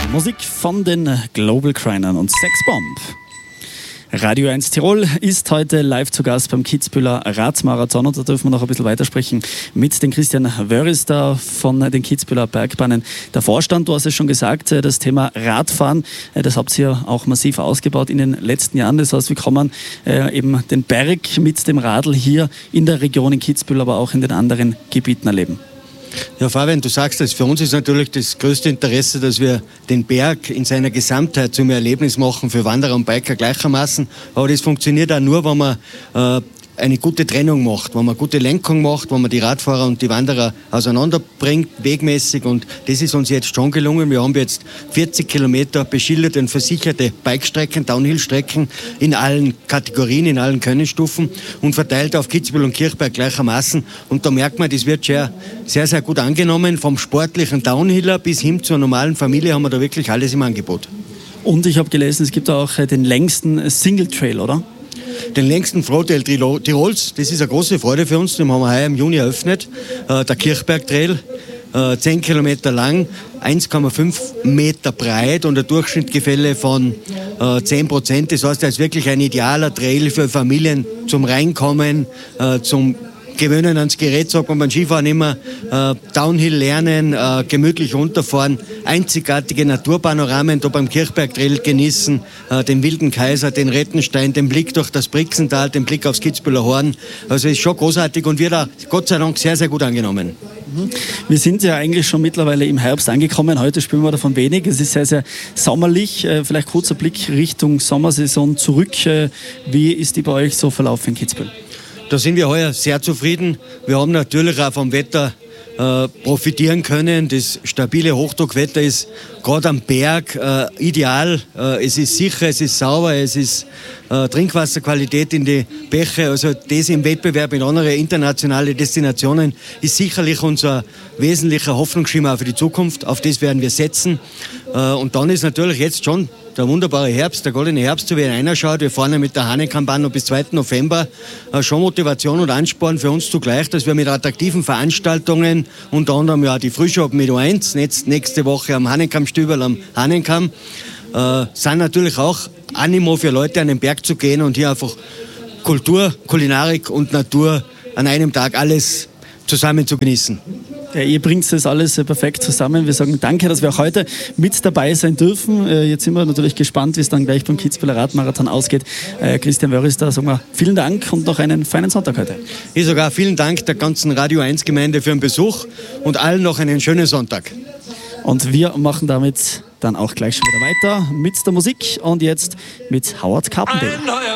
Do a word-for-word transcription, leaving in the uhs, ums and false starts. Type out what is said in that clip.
Musik von den Global Crinern und Sexbomb. Radio eins Tirol ist heute live zu Gast beim Kitzbüheler Radmarathon und da dürfen wir noch ein bisschen weitersprechen mit dem Christian Wörrister von den Kitzbüheler Bergbahnen. Der Vorstand, du hast es schon gesagt, das Thema Radfahren, das habt ihr auch massiv ausgebaut in den letzten Jahren. Das heißt, wir kommen eben den Berg mit dem Radl hier in der Region in Kitzbühel, aber auch in den anderen Gebieten erleben. Ja, Fabian, du sagst es, für uns ist natürlich das größte Interesse, dass wir den Berg in seiner Gesamtheit zum Erlebnis machen, für Wanderer und Biker gleichermaßen. Aber das funktioniert auch nur, wenn man äh, eine gute Trennung macht, wenn man gute Lenkung macht, wenn man die Radfahrer und die Wanderer auseinanderbringt, wegmäßig. Und das ist uns jetzt schon gelungen. Wir haben jetzt vierzig Kilometer beschilderte und versicherte Bikestrecken, Downhill-Strecken in allen Kategorien, in allen Könnenstufen und verteilt auf Kitzbühel und Kirchberg gleichermaßen. Und da merkt man, das wird schon sehr, sehr gut angenommen. Vom sportlichen Downhiller bis hin zur normalen Familie haben wir da wirklich alles im Angebot. Und ich habe gelesen, es gibt auch den längsten Single Trail, oder? Den längsten Frohtrail Tirols, das ist eine große Freude für uns, den haben wir heuer im Juni eröffnet, äh, der Kirchberg-Trail, äh, zehn Kilometer lang, eins Komma fünf Meter breit und ein Durchschnittsgefälle von äh, zehn Prozent. Das heißt, er ist wirklich ein idealer Trail für Familien zum Reinkommen, äh, zum Gewöhnen ans Gerät, sagt man beim Skifahren immer, äh, Downhill lernen, äh, gemütlich runterfahren, einzigartige Naturpanoramen da beim Kirchberg-Trail genießen, äh, den Wilden Kaiser, den Rettenstein, den Blick durch das Brixental, den Blick aufs Kitzbüheler Horn. Also ist schon großartig und wird auch Gott sei Dank sehr, sehr gut angenommen. Wir sind ja eigentlich schon mittlerweile im Herbst angekommen. Heute spüren wir davon wenig. Es ist sehr, sehr sommerlich. Äh, vielleicht kurzer Blick Richtung Sommersaison zurück. Äh, wie ist die bei euch so verlaufen in Kitzbühel? Da sind wir heuer sehr zufrieden. Wir haben natürlich auch vom Wetter äh, profitieren können. Das stabile Hochdruckwetter ist gerade am Berg äh, ideal. Äh, es ist sicher, es ist sauber, es ist äh, Trinkwasserqualität in die Bäche. Also das im Wettbewerb mit anderen internationalen Destinationen ist sicherlich unser wesentlicher Hoffnungsschimmer für die Zukunft. Auf das werden wir setzen. Äh, und dann ist natürlich jetzt schon der wunderbare Herbst, der goldene Herbst, so wie er reinschaut. Wir fahren ja mit der Hahnenkampagne noch bis zweiten November. Äh, schon Motivation und Ansporn für uns zugleich, dass wir mit attraktiven Veranstaltungen, unter anderem ja die Frühshop mit O eins, jetzt nächste Woche am Hahnenkammstüberl am Hahnenkamm, äh, sind natürlich auch Animo für Leute, an den Berg zu gehen und hier einfach Kultur, Kulinarik und Natur an einem Tag alles zusammen zu genießen. Ja, ihr bringt das alles perfekt zusammen. Wir sagen danke, dass wir auch heute mit dabei sein dürfen. Jetzt sind wir natürlich gespannt, wie es dann gleich beim Kitzbüheler Radmarathon ausgeht. Christian Wörrister, sagen wir vielen Dank und noch einen feinen Sonntag heute. Ich sogar vielen Dank der ganzen Radio eins Gemeinde für den Besuch und allen noch einen schönen Sonntag. Und wir machen damit dann auch gleich schon wieder weiter mit der Musik und jetzt mit Howard Carpendale.